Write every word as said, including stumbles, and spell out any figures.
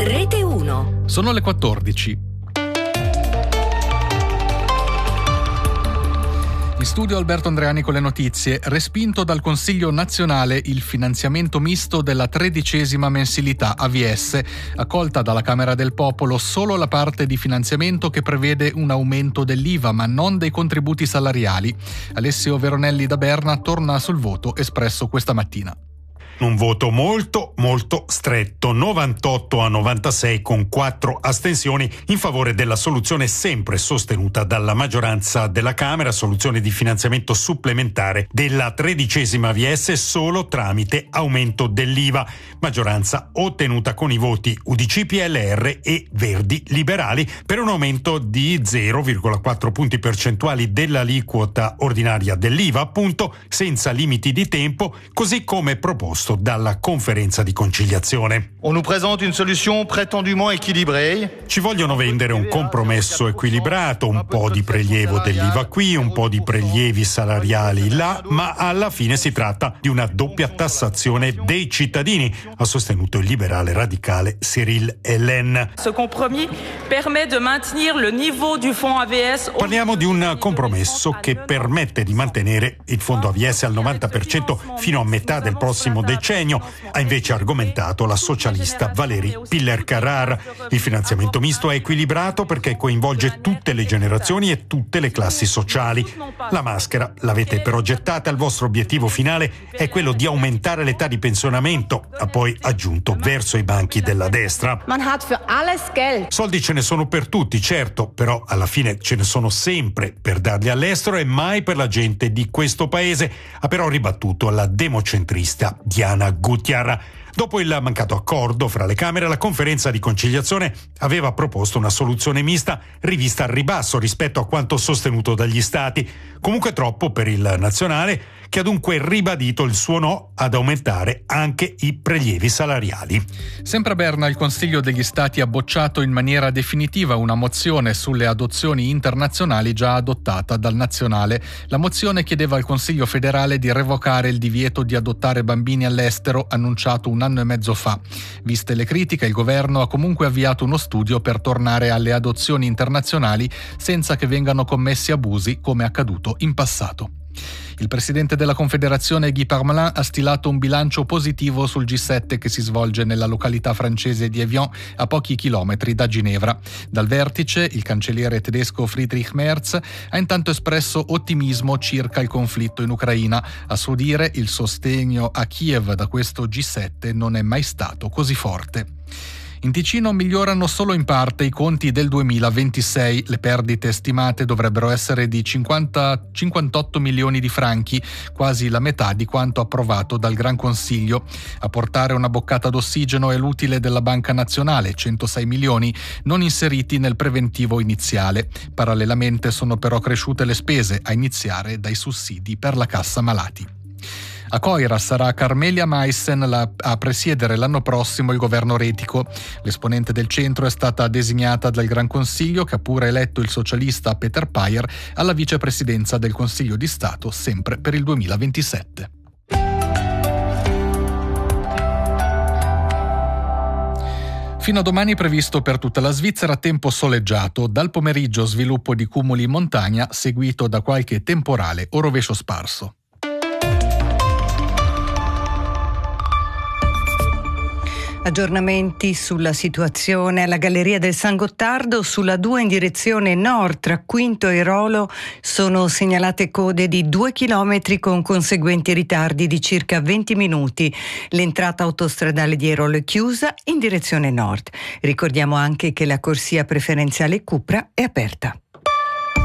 Rete uno. Sono le quattordici. In studio Alberto Andreani con le notizie. Respinto dal Consiglio nazionale il finanziamento misto della tredicesima mensilità A V S. Accolta dalla Camera del Popolo solo la parte di finanziamento che prevede un aumento dell'I V A ma non dei contributi salariali. Alessio Veronelli da Berna torna sul voto espresso questa mattina. Un voto molto, molto stretto, novantotto a novantasei con quattro astensioni in favore della soluzione sempre sostenuta dalla maggioranza della Camera, soluzione di finanziamento supplementare della tredicesima A V S solo tramite aumento dell'I V A. Maggioranza ottenuta con i voti U D C, P L R e Verdi Liberali per un aumento di zero virgola quattro punti percentuali dell'aliquota ordinaria dell'I V A, appunto, senza limiti di tempo, così come proposto dalla conferenza di conciliazione. On nous présente une solution prétendument équilibrée. Ci vogliono vendere un compromesso equilibrato, un po' di prelievo dell'I V A qui, un po' di prelievi salariali là, ma alla fine si tratta di una doppia tassazione dei cittadini, ha sostenuto il liberale radicale Cyril Hélène. Ce compromis permet de maintenir le niveau du fonds A V S. Parliamo di un compromesso che permette di mantenere il fondo A V S al novanta per cento fino a metà del prossimo decennio. Ha invece argomentato la socialista Valérie Piller-Carrard. Il finanziamento misto è equilibrato perché coinvolge tutte le generazioni e tutte le classi sociali. La maschera l'avete però gettata, il vostro obiettivo finale è quello di aumentare l'età di pensionamento, ha poi aggiunto verso i banchi della destra. Man hat für alles Geld. Soldi ce ne sono per tutti, certo, però alla fine ce ne sono sempre per darli all'estero e mai per la gente di questo paese, ha però ribattuto la democentrista Diana Gutierrez. Dopo il mancato accordo fra le Camere, la conferenza di conciliazione aveva proposto una soluzione mista rivista al ribasso rispetto a quanto sostenuto dagli Stati, comunque troppo per il nazionale, che ha dunque ribadito il suo no ad aumentare anche i prelievi salariali. Sempre a Berna il Consiglio degli Stati ha bocciato in maniera definitiva una mozione sulle adozioni internazionali già adottata dal nazionale. La mozione chiedeva al Consiglio federale di revocare il divieto di adottare bambini all'estero annunciato un anno e mezzo fa. Viste le critiche, il governo ha comunque avviato uno studio per tornare alle adozioni internazionali senza che vengano commessi abusi come accaduto in passato. Il presidente della Confederazione Guy Parmelin ha stilato un bilancio positivo sul G sette che si svolge nella località francese di Evian, a pochi chilometri da Ginevra. Dal vertice, il cancelliere tedesco Friedrich Merz ha intanto espresso ottimismo circa il conflitto in Ucraina. A suo dire, il sostegno a Kiev da questo G sette non è mai stato così forte. In Ticino migliorano solo in parte i conti del duemilaventisei. Le perdite stimate dovrebbero essere di cinquanta, cinquantotto milioni di franchi, quasi la metà di quanto approvato dal Gran Consiglio. A portare una boccata d'ossigeno è l'utile della Banca Nazionale, centosei milioni, non inseriti nel preventivo iniziale. Parallelamente sono però cresciute le spese, a iniziare dai sussidi per la cassa malati. A Coira sarà Carmelia Meissen a presiedere l'anno prossimo il governo retico. L'esponente del centro è stata designata dal Gran Consiglio, che ha pure eletto il socialista Peter Payer alla vicepresidenza del Consiglio di Stato, sempre per il duemilaventisette. Fino a domani è previsto per tutta la Svizzera tempo soleggiato, dal pomeriggio sviluppo di cumuli in montagna, seguito da qualche temporale o rovescio sparso. Aggiornamenti sulla situazione alla Galleria del San Gottardo. Sulla due in direzione nord tra Quinto e Rolo sono segnalate code di due chilometri con conseguenti ritardi di circa venti minuti. L'entrata autostradale di Rolo è chiusa in direzione nord. Ricordiamo anche che la corsia preferenziale Cupra è aperta.